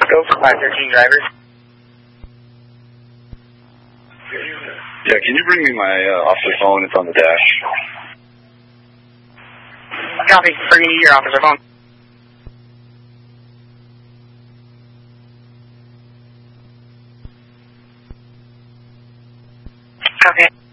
Go for 513 driver. Yeah, can you bring me my officer phone? It's on the dash. Copy. Bringing you your officer phone. Copy.